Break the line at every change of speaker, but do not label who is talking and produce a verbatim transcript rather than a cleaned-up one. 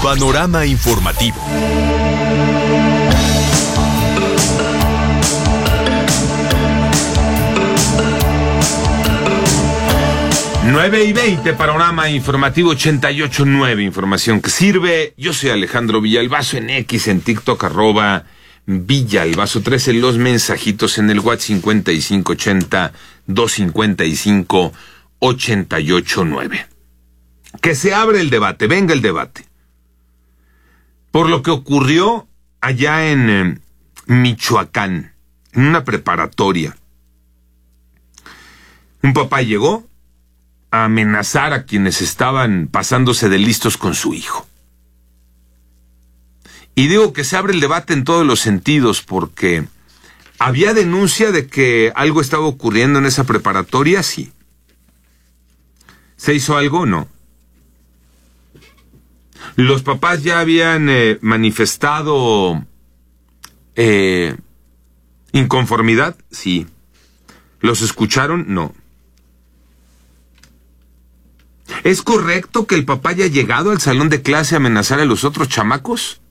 Panorama informativo.
nueve y veinte, Panorama Informativo ochenta y ocho punto nueve, información que sirve. Yo soy Alejandro Villalbazo, en X, en TikTok, arroba Villalbazo trece, los mensajitos en el WhatsApp cincuenta y cinco ochenta, doscientos cincuenta y cinco, ochenta y ocho nueve. Que se abre el debate, venga el debate. Por lo que ocurrió allá en eh, Michoacán, en una preparatoria. Un papá llegó a amenazar a quienes estaban pasándose de listos con su hijo. Y digo que se abre el debate en todos los sentidos, porque había denuncia de que algo estaba ocurriendo en esa preparatoria, sí. ¿Se hizo algo? No. Los papás ya habían eh, manifestado eh, inconformidad, sí. ¿Los escucharon? No. ¿Es correcto que el papá haya llegado al salón de clase a amenazar a los otros chamacos?